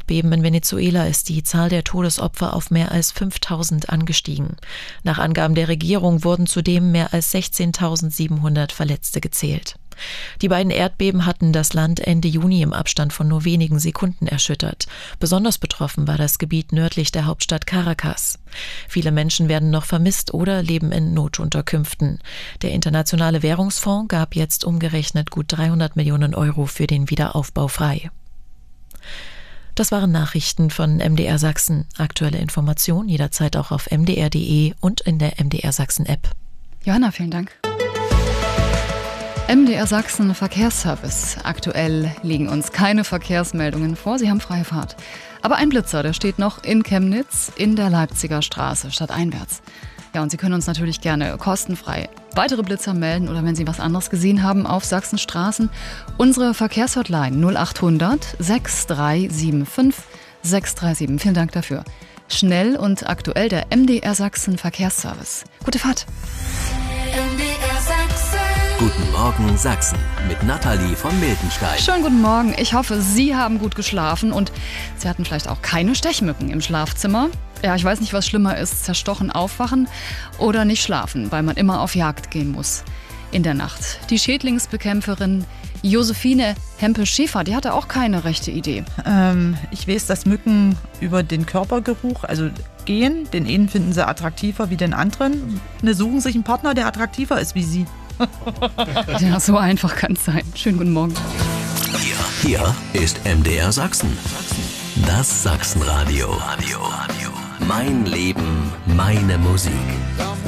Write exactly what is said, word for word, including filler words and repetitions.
Erdbeben in Venezuela ist die Zahl der Todesopfer auf mehr als fünftausend angestiegen. Nach Angaben der Regierung wurden zudem mehr als sechzehntausendsiebenhundert Verletzte gezählt. Die beiden Erdbeben hatten das Land Ende Juni im Abstand von nur wenigen Sekunden erschüttert. Besonders betroffen war das Gebiet nördlich der Hauptstadt Caracas. Viele Menschen werden noch vermisst oder leben in Notunterkünften. Der Internationale Währungsfonds gab jetzt umgerechnet gut dreihundert Millionen Euro für den Wiederaufbau frei. Das waren Nachrichten von M D R Sachsen. Aktuelle Informationen jederzeit auch auf m d r punkt d e und in der M D R Sachsen App. Johanna, vielen Dank. M D R Sachsen Verkehrsservice. Aktuell liegen uns keine Verkehrsmeldungen vor. Sie haben freie Fahrt. Aber ein Blitzer, der steht noch in Chemnitz in der Leipziger Straße, stadteinwärts. Ja, und Sie können uns natürlich gerne kostenfrei weitere Blitzer melden oder wenn Sie was anderes gesehen haben auf Sachsens Straßen. Unsere Verkehrshotline null achthundert sechs drei sieben fünf sechs drei sieben. Vielen Dank dafür. Schnell und aktuell der M D R Sachsen Verkehrsservice. Gute Fahrt. M D R Sachsen. Guten Morgen Sachsen mit Nathalie von Miltenstein. Schönen guten Morgen. Ich hoffe, Sie haben gut geschlafen und Sie hatten vielleicht auch keine Stechmücken im Schlafzimmer. Ja, ich weiß nicht, was schlimmer ist, zerstochen aufwachen oder nicht schlafen, weil man immer auf Jagd gehen muss in der Nacht. Die Schädlingsbekämpferin Josephine Hempel-Schäfer, die hatte auch keine rechte Idee. Ähm, ich weiß, dass Mücken über den Körpergeruch, also gehen, den einen finden sie attraktiver wie den anderen. Ne, suchen sich einen Partner, der attraktiver ist wie sie. Ja, so einfach kann es sein. Schönen guten Morgen. Hier, hier ist M D R Sachsen. Das Sachsenradio. Mein Leben, meine Musik.